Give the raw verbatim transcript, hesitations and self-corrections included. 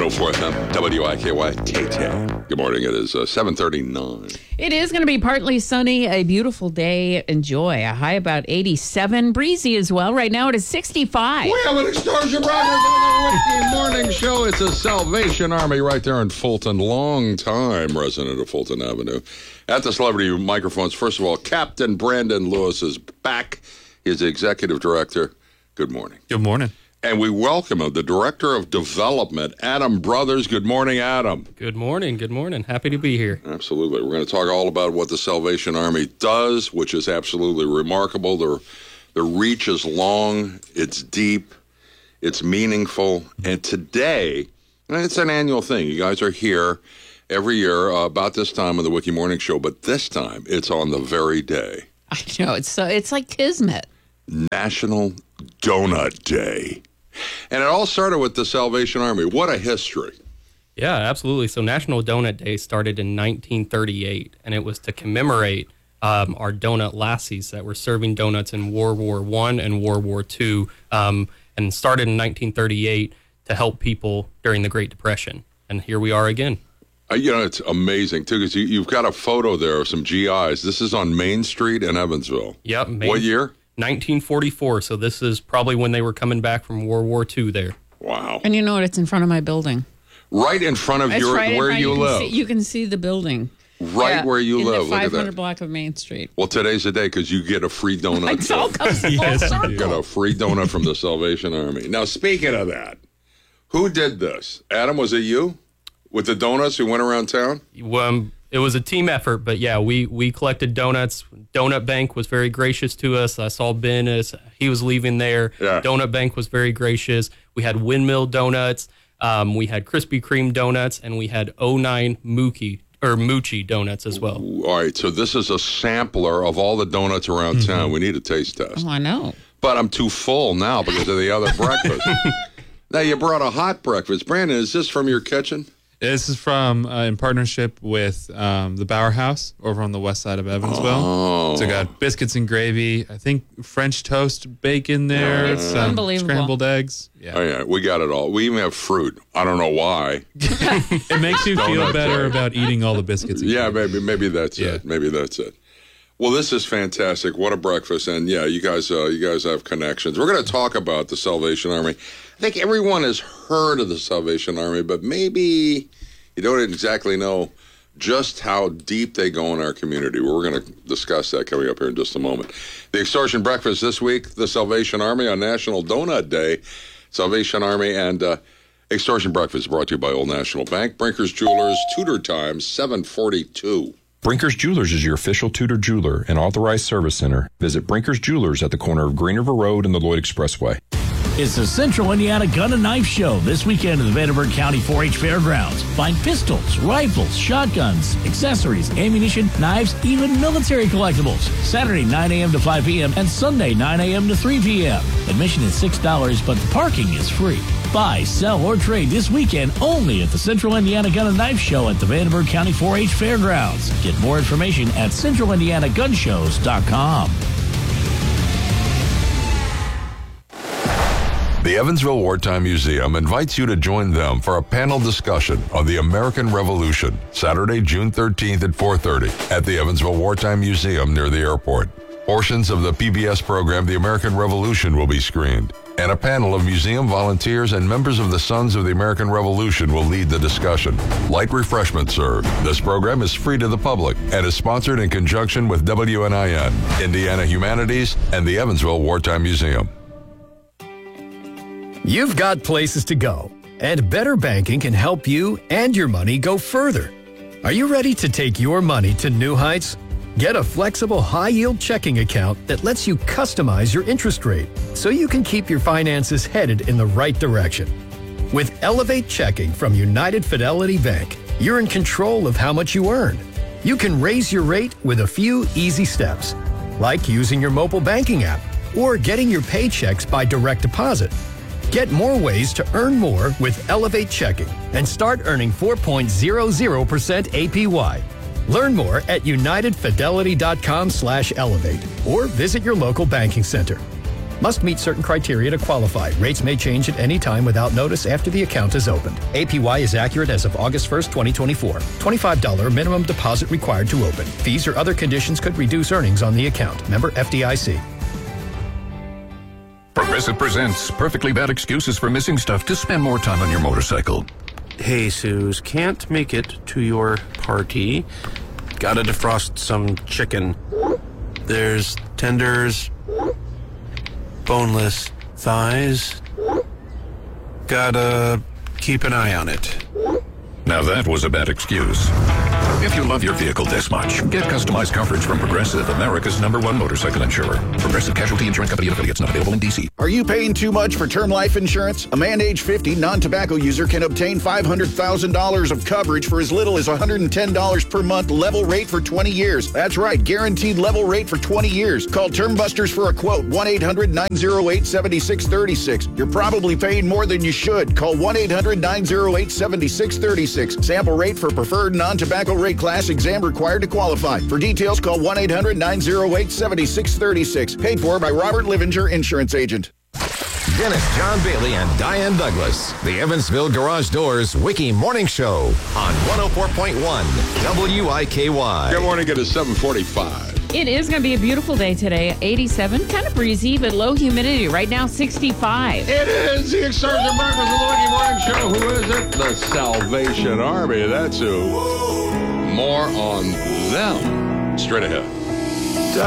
oh four F M, W I K Y, K-T. Good morning. It is uh, seven thirty-nine. It is going to be partly sunny, a beautiful day. Enjoy. A high about eighty-seven. Breezy as well. Right now it is sixty-five. We have an Extortion Brothers on the Wiki Morning Show. It's a Salvation Army right there in Fulton. Long time resident of Fulton Avenue. At the celebrity microphones, first of all, Captain Brandon Lewis is back. He's the executive director. Good morning. Good morning. And we welcome him, the Director of Development, Adam Brothers. Good morning, Adam. Good morning. Good morning. Happy to be here. Absolutely. We're going to talk all about what the Salvation Army does, which is absolutely remarkable. Their, their reach is long, it's deep, it's meaningful. And today, and it's an annual thing. You guys are here every year uh, about this time on the Wiki Morning Show, but this time it's on the very day. I know. It's so it's like kismet. National Donut Day. And it all started with the Salvation Army. What a history. Yeah, absolutely. So National Donut Day started in nineteen thirty-eight, and it was to commemorate um, our donut lassies that were serving donuts in World War One and World War Two, um, and started in nineteen thirty-eight to help people during the Great Depression. And here we are again. Uh, you know, it's amazing, too, because you, you've got a photo there of some G Is. This is on Main Street in Evansville. Yep. Main, what year? nineteen forty-four. So this is probably when they were coming back from World War Two there. Wow. And you know what? It's in front of my building. Right in front of It's your right in where front- you can live. see- you can see the building. Right Yeah, where you in live. the Look at five hundred that. block of Main Street. Well, today's the day because you get a free donut. It's all too. comes full Yes, you circle. do. You got a free donut from the Salvation Army. Now, speaking of that, who did this? Adam, was it you? With the donuts who went around town? Um, it was a team effort, but yeah, we, we collected donuts. Donut Bank was very gracious to us. I saw Ben as he was leaving there. Yeah. Donut Bank was very gracious. We had Windmill Donuts. Um, we had Krispy Kreme donuts, and we had oh nine Mookie or Moochie donuts as well. All right, so this is a sampler of all the donuts around Mm-hmm. town. We need a taste test. Oh, I know. But I'm too full now because of the other breakfast. Now, you brought a hot breakfast. Brandon, is this from your kitchen? This is from uh, in partnership with um, the Bauer House over on the west side of Evansville. Oh. So got biscuits and gravy. I think French toast bacon there. It's some unbelievable. Scrambled eggs. Yeah, Oh, yeah, we got it all. We even have fruit. I don't know why. it makes you feel Donut better day. about eating all the biscuits. And Yeah, gravy. maybe maybe that's Yeah. it. Maybe that's it. Well, this is fantastic. What a breakfast. And yeah, you guys uh, you guys have connections. We're going to talk about the Salvation Army. I think everyone has heard of the Salvation Army, but maybe you don't exactly know just how deep they go in our community. Well, we're going to discuss that coming up here in just a moment. The Extortion Breakfast this week, the Salvation Army on National Donut Day. Salvation Army and uh, Extortion Breakfast brought to you by Old National Bank. Brinkers Jewelers, Tudor Time, seven forty-two. Brinkers Jewelers is your official Tudor jeweler and authorized service center. Visit Brinkers Jewelers at the corner of Green River Road and the Lloyd Expressway. It's the Central Indiana Gun and Knife Show this weekend at the Vanderburgh County four H Fairgrounds. Find pistols, rifles, shotguns, accessories, ammunition, knives, even military collectibles. Saturday nine a.m. to five p.m. and Sunday nine a.m. to three p.m. Admission is six dollars, but the parking is free. Buy, sell, or trade this weekend only at the Central Indiana Gun and Knife Show at the Vanderburgh County four H Fairgrounds. Get more information at central indiana gun shows dot com. The Evansville Wartime Museum invites you to join them for a panel discussion on the American Revolution, Saturday, June thirteenth at four thirty at the Evansville Wartime Museum near the airport. Portions of the P B S program The American Revolution will be screened, and a panel of museum volunteers and members of the Sons of the American Revolution will lead the discussion. Light refreshments served. This program is free to the public and is sponsored in conjunction with W N I N, Indiana Humanities, and the Evansville Wartime Museum. You've got places to go, and Better Banking can help you and your money go further. Are you ready to take your money to new heights? Get a flexible, high-yield checking account that lets you customize your interest rate so you can keep your finances headed in the right direction. With Elevate Checking from United Fidelity Bank, you're in control of how much you earn. You can raise your rate with a few easy steps, like using your mobile banking app or getting your paychecks by direct deposit. Get more ways to earn more with Elevate Checking and start earning four point zero zero percent A P Y. Learn more at unitedfidelity.com slash elevate or visit your local banking center. Must meet certain criteria to qualify. Rates may change at any time without notice after the account is opened. A P Y is accurate as of August first, twenty twenty-four. twenty-five dollars minimum deposit required to open. Fees or other conditions could reduce earnings on the account. Member F D I C. Progressive presents perfectly bad excuses for missing stuff to spend more time on your motorcycle. Hey, Suze, can't make it to your party. Gotta defrost some chicken. There's tenders, boneless thighs. Gotta keep an eye on it. Now that was a bad excuse. If you love your vehicle this much, get customized coverage from Progressive, America's number one motorcycle insurer. Progressive Casualty Insurance Company and affiliates, not available in D C. Are you paying too much for term life insurance? A man age fifty, non-tobacco user can obtain five hundred thousand dollars of coverage for as little as one hundred ten dollars per month, level rate for twenty years. That's right, guaranteed level rate for twenty years. Call Term Busters for a quote, one eight hundred nine oh eight seven six three six. You're probably paying more than you should. Call one eight hundred nine oh eight seven six three six. Sample rate for preferred non-tobacco rate class, exam required to qualify. For details, call one eight hundred nine oh eight seven six three six. Paid for by Robert Livinger, Insurance Agent. Dennis John Bailey and Diane Douglas, the Evansville Garage Doors Wiki Morning Show on one oh four point one W I K Y. Good morning, it is seven forty-five. It is going to be a beautiful day today. eighty-seven, kind of breezy, but low humidity. Right now, sixty-five. It is the Exertion Breakfast of the Wiki Morning Show. Who is it? The Salvation Army. That's who. More on them straight ahead.